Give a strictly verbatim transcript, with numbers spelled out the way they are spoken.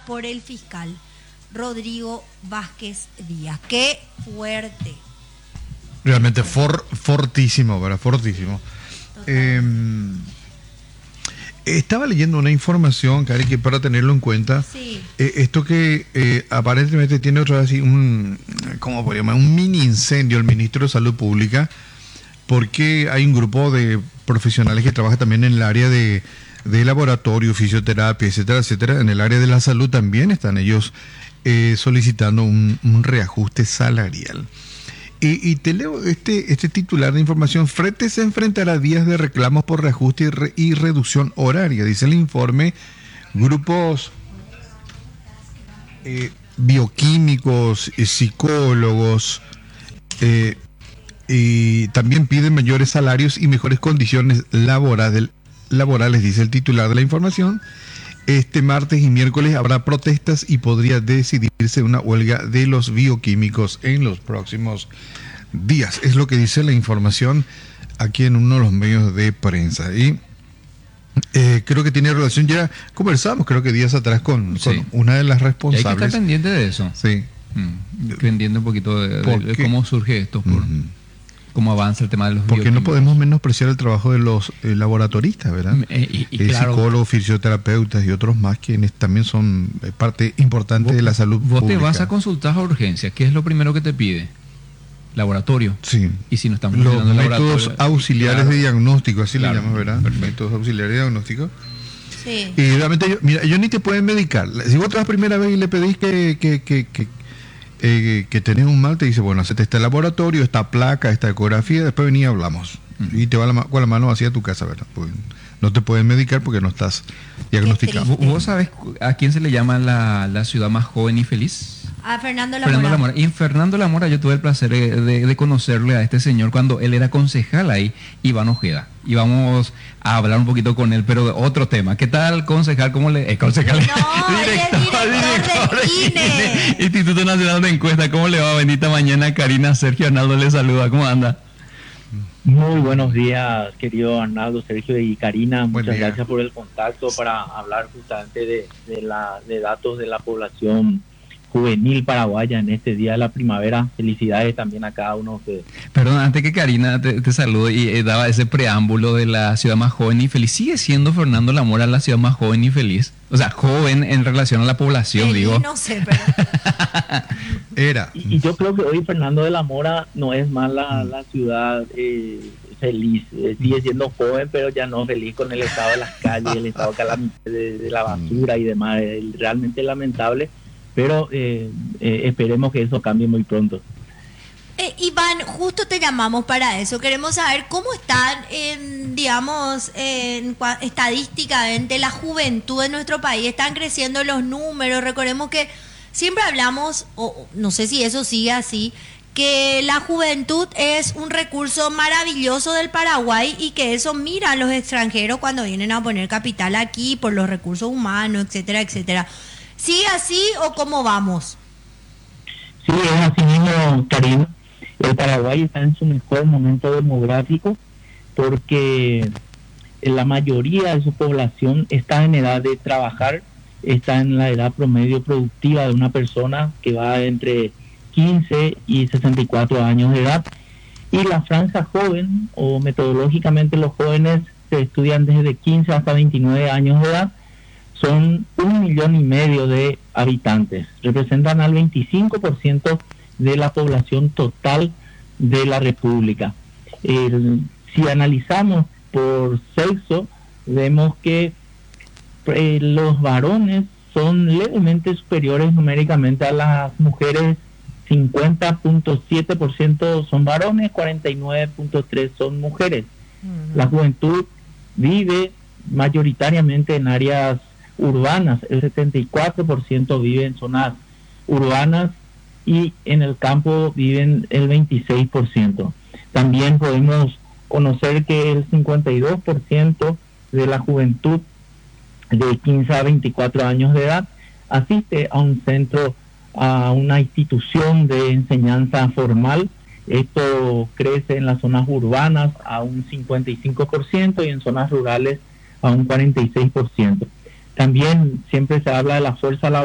por el fiscal Rodrigo Vázquez Díaz. ¡Qué fuerte! Realmente for, fortísimo, ¿verdad? Fortísimo. Eh, estaba leyendo una información, Cari, que para tenerlo en cuenta, sí. eh, esto que eh, aparentemente tiene otra vez un, ¿cómo podría llamar? Un mini incendio el ministro de Salud Pública, porque hay un grupo de profesionales que trabaja también en el área de, de laboratorio, fisioterapia, etcétera, etcétera. En el área de la salud también están ellos eh, solicitando un, un reajuste salarial. Y, y te leo este, este titular de información. Frete se enfrentará a días de reclamos por reajuste y, re, y reducción horaria. Dice el informe, grupos eh, bioquímicos, eh, psicólogos, eh, y también piden mayores salarios y mejores condiciones laborales, laborales, dice el titular de la información. Este martes y miércoles habrá protestas y podría decidirse una huelga de los bioquímicos en los próximos días. Es lo que dice la información aquí en uno de los medios de prensa. Y eh, creo que tiene relación, ya conversamos creo que días atrás con, sí. con una de las responsables. Y hay que estar pendiente de eso. Sí. Mm. Pendiente un poquito de, de, de cómo surge esto. Por... Uh-huh. Cómo avanza el tema de los porque no podemos menospreciar el trabajo de los eh, laboratoristas, ¿verdad? Eh, y, y eh, claro, psicólogos, fisioterapeutas y otros más quienes también son eh, parte importante vos, de la salud vos pública. Te vas a consultar a urgencia, ¿qué es lo primero que te pide? Laboratorio. Sí. Y si no estamos los métodos auxiliares claro. de diagnóstico, así claro. le llaman, ¿verdad? Perfecto. Métodos auxiliares de diagnóstico. Sí. Y realmente, yo, mira, ellos ni te pueden medicar. Si vos te vas primera vez y le pedís que... que, que, que Eh, que tenés un mal, te dice, bueno, hacete este laboratorio, esta placa, esta ecografía, después vení y hablamos. Uh-huh. Y te va la, con la mano hacia tu casa, ¿verdad? Pues no te pueden medicar porque no estás diagnosticado. ¿Vos sabés a quién se le llama la, la ciudad más joven y feliz? A Fernando La Fernando Mora. La Mora. Y en Fernando La Mora yo tuve el placer de, de, de conocerle a este señor cuando él era concejal ahí, Iván Ojeda. Y vamos a hablar un poquito con él, pero de otro tema. ¿Qué tal, concejal? ¿Cómo le...? Eh, concejal. No, director, director del I N E. Instituto Nacional de Encuesta. ¿Cómo le va? Bendita mañana, Karina. Sergio Arnaldo le saluda. ¿Cómo anda? Muy buenos días, querido Arnaldo, Sergio y Karina. Buen Muchas día. gracias por el contacto para hablar justamente de, de, la, de datos de la población juvenil paraguaya en este día de la primavera. Felicidades también a cada uno de ustedes. Perdón, antes que Karina te, te salude y eh, daba ese preámbulo de la ciudad más joven y feliz, ¿sigue siendo Fernando La Mora la ciudad más joven y feliz? O sea, joven en relación a la población, Feliz, digo. No sé, pero... Era. Y, y yo creo que hoy Fernando de la Mora no es más la, la ciudad eh, feliz. Eh, sigue siendo joven, pero ya no feliz con el estado de las calles, el estado calamitoso de, de la basura y demás. Es realmente lamentable. Pero eh, eh, esperemos que eso cambie muy pronto. Eh, Iván, justo te llamamos para eso. Queremos saber cómo están, en, digamos, en, estadísticamente la juventud de nuestro país. Están creciendo los números. Recordemos que siempre hablamos, o no sé si eso sigue así, que la juventud es un recurso maravilloso del Paraguay y que eso miran los extranjeros cuando vienen a poner capital aquí por los recursos humanos, etcétera, etcétera. ¿Sigue así o cómo vamos? Sí, es así mismo, Karina. El Paraguay está en su mejor momento demográfico porque la mayoría de su población está en edad de trabajar, está en la edad promedio productiva de una persona que va entre quince y sesenta y cuatro años de edad. Y la franja joven, o metodológicamente los jóvenes se estudian desde quince hasta veintinueve años de edad, son un millón y medio de habitantes, representan al veinticinco por ciento de la población total de la República. El, si analizamos por sexo, vemos que eh, los varones son levemente superiores numéricamente a las mujeres. Cincuenta punto siete por ciento son varones, cuarenta y nueve punto tres por ciento son mujeres. Uh-huh. La juventud vive mayoritariamente en áreas urbanas, el setenta y cuatro por ciento vive en zonas urbanas y en el campo viven el veintiséis por ciento. También podemos conocer que el cincuenta y dos por ciento de la juventud de quince a veinticuatro años de edad asiste a un centro, a una institución de enseñanza formal. Esto crece en las zonas urbanas a un cincuenta y cinco por ciento y en zonas rurales a un cuarenta y seis por ciento. También siempre se habla de la fuerza laboral